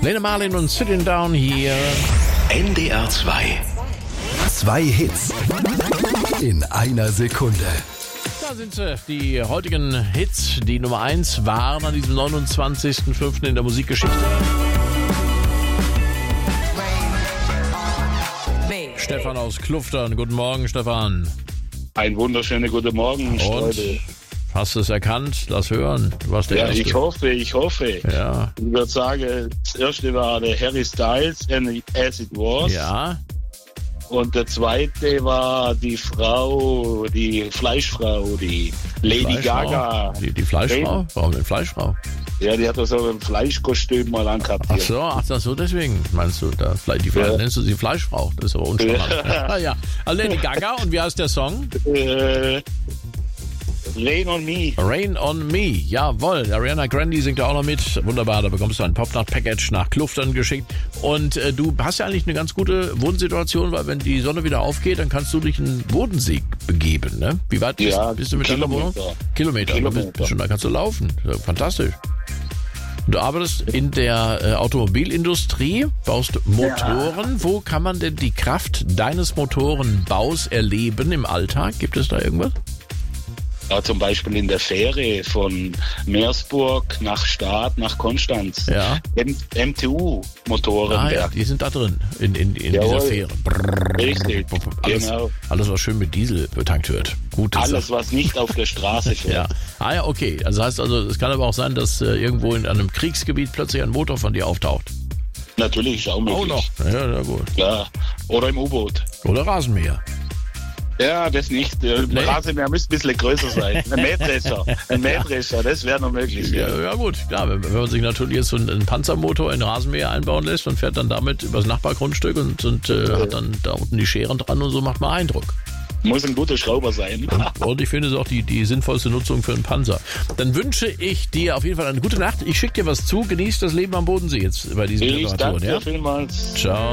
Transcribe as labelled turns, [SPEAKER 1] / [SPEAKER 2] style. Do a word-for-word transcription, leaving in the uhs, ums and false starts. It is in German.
[SPEAKER 1] Lena Marlin und Sitting Down hier.
[SPEAKER 2] N D R zwei. Zwei Hits in einer Sekunde.
[SPEAKER 1] Da sind sie, die heutigen Hits, die Nummer eins waren an diesem neunundzwanzigsten fünften in der Musikgeschichte. Stefan aus Kluftern. Guten Morgen, Stefan.
[SPEAKER 3] Ein wunderschöner guten Morgen,
[SPEAKER 1] Und
[SPEAKER 3] Streudel.
[SPEAKER 1] hast du es erkannt? Lass hören. Du warst der
[SPEAKER 3] Ja,
[SPEAKER 1] Erste.
[SPEAKER 3] ich hoffe, ich hoffe.
[SPEAKER 1] Ja.
[SPEAKER 3] Ich würde sagen, das erste war der Harry Styles, and As It Was.
[SPEAKER 1] Ja.
[SPEAKER 3] Und der zweite war die Frau, die Fleischfrau, die Lady
[SPEAKER 1] Fleischfrau?
[SPEAKER 3] Gaga.
[SPEAKER 1] Die, die Fleischfrau? Warum denn Fleischfrau?
[SPEAKER 3] Ja, die hat doch so ein Fleischkostüm mal angehabt.
[SPEAKER 1] Ach
[SPEAKER 3] hier.
[SPEAKER 1] so, ach das so, deswegen meinst du, da, die Fle-
[SPEAKER 3] Ja.
[SPEAKER 1] nennst du sie Fleischfrau? Das ist aber unspannend.
[SPEAKER 3] Ja.
[SPEAKER 1] Ah, ja. Also Lady Gaga, und wie heißt der Song?
[SPEAKER 3] Äh, Rain on Me.
[SPEAKER 1] Rain on Me, jawohl. Ariana Grande singt da auch noch mit. Wunderbar, da bekommst du ein Popnacht-Package nach Kluftern geschickt. Und äh, du hast ja eigentlich eine ganz gute Wohnsituation, weil wenn die Sonne wieder aufgeht, dann kannst du dich in den Bodensee begeben, ne? Wie weit bist,
[SPEAKER 3] Ja,
[SPEAKER 1] bist du mit deiner Wohnung?
[SPEAKER 3] Kilometer.
[SPEAKER 1] Kilometer.
[SPEAKER 3] Kilometer.
[SPEAKER 1] Bist, bist schon, da kannst du laufen. Ja, fantastisch. Du arbeitest in der äh, Automobilindustrie, baust Motoren. Ja. Wo kann man denn die Kraft deines Motorenbaus erleben im Alltag? Gibt es da irgendwas?
[SPEAKER 3] Ja, zum Beispiel in der Fähre von Meersburg nach Stad, nach Konstanz.
[SPEAKER 1] Ja.
[SPEAKER 3] M- M T U-Motoren.
[SPEAKER 1] Ah ja, die sind da drin, in, in, in
[SPEAKER 3] Jawohl.
[SPEAKER 1] dieser Fähre. Brrr,
[SPEAKER 3] Richtig,
[SPEAKER 1] alles,
[SPEAKER 3] genau.
[SPEAKER 1] alles, was schön mit Diesel betankt wird. Gut, das
[SPEAKER 3] Alles, was nicht auf der Straße fährt.
[SPEAKER 1] ja. Ah ja, okay. Also heißt also, es kann aber auch sein, dass äh, irgendwo in einem Kriegsgebiet plötzlich ein Motor von dir auftaucht.
[SPEAKER 3] Natürlich, ist auch möglich.
[SPEAKER 1] Auch noch. Ja, ja, gut.
[SPEAKER 3] Ja. Oder im U-Boot.
[SPEAKER 1] Oder Rasenmäher.
[SPEAKER 3] Ja, das nicht. Der
[SPEAKER 1] Nee.
[SPEAKER 3] Rasenmäher müsste ein bisschen größer sein. Ein Mähdrescher. Ein Mähdrescher, das wäre noch möglich.
[SPEAKER 1] Ja, ja gut, klar. Wenn, wenn man sich natürlich jetzt so einen, einen Panzermotor in den Rasenmäher einbauen lässt und fährt dann damit übers Nachbargrundstück und, und äh,
[SPEAKER 3] Ja.
[SPEAKER 1] hat dann da unten die Scheren dran und so, macht man Eindruck.
[SPEAKER 3] Muss ein guter Schrauber sein.
[SPEAKER 1] Und ich finde es auch die, die sinnvollste Nutzung für einen Panzer. Dann wünsche ich dir auf jeden Fall eine gute Nacht. Ich schicke dir was zu. Genieß das Leben am Bodensee jetzt bei diesen
[SPEAKER 3] Ich
[SPEAKER 1] Temperaturen.
[SPEAKER 3] danke
[SPEAKER 1] Ja?
[SPEAKER 3] dir vielmals.
[SPEAKER 1] Ciao.